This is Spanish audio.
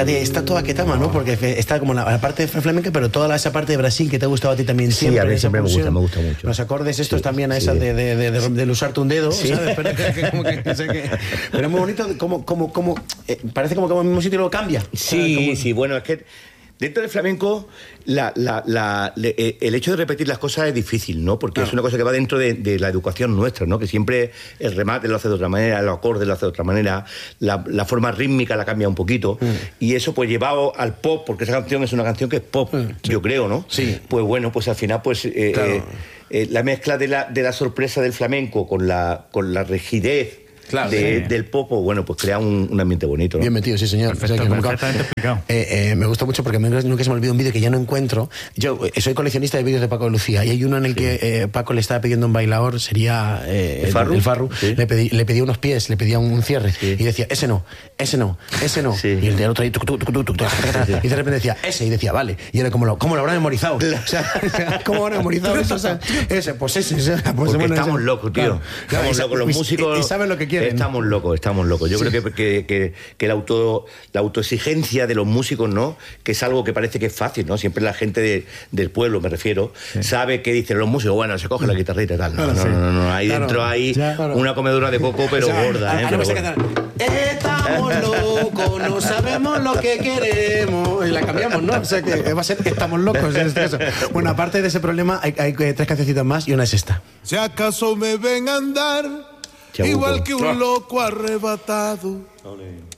fíjate, está toda Ketama, ¿no? Porque está como la parte flamenca, pero toda esa parte de Brasil que te ha gustado a ti también siempre. Sí, a mí siempre me gusta mucho. Los acordes estos también a esa de usarte un dedo, ¿sabes? Pero es muy bonito, parece como que el mismo sitio lo cambia. Sí, bueno, es que dentro del flamenco el hecho de repetir las cosas es difícil, ¿no? Porque es una cosa que va dentro de la educación nuestra, ¿no? Que siempre el remate lo hace de otra manera, los acordes lo hace de otra manera, la forma rítmica la cambia un poquito, y eso pues llevado al pop, porque esa canción es una canción que es pop, yo creo, ¿no? Sí. Pues bueno, pues al final pues la mezcla de la sorpresa del flamenco con la rigidez del popo, bueno, pues crea un ambiente bonito, ¿no? Bien metido, sí, señor. Perfectamente explicado. Me gusta mucho porque nunca se me olvida un vídeo que ya no encuentro. Yo soy coleccionista de vídeos de Paco de Lucía y hay uno en el que Paco le estaba pidiendo a un bailador, sería el Farru, sí. le pedía unos pies, le pedía un cierre y decía, ese no. Sí. Y el de otro ahí, y de repente decía, ese, y decía, vale. Y era ¿cómo lo habrá memorizado? O sea, ¿cómo lo habrá memorizado eso? O sea, ese. Pues porque estamos locos, tío. Estamos locos, los músicos. Y saben lo que quieren. Estamos locos. Yo creo que la autoexigencia de los músicos, ¿no? Que es algo que parece que es fácil, ¿no? Siempre la gente del pueblo, me refiero, sabe que dicen los músicos, bueno, se coge la guitarrita y tal. No. Ahí dentro hay una comedura de coco, pero gorda, ¿eh? Estamos locos, no sabemos lo que queremos. Y la cambiamos, ¿no? O sea que va a ser estamos locos en este caso. Bueno, aparte de ese problema, hay 3 cancioncitas más y una es esta. Si acaso me ven andar igual que un loco arrebatado,